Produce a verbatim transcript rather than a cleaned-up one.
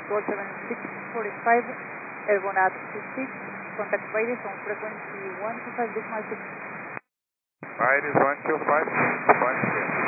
twelve seven six forty-five, airborne at two six, contact Paris on frequency one two five decimal six. Paris one two five decimal six.